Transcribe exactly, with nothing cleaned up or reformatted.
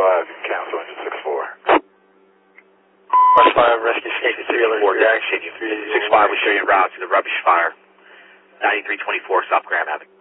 five, cancel engine six four. West five, rescue station three, four, yeah, exchange you. six five, we show you a route to the rubbish fire. ninety-three twenty-four, South Grand Avenue.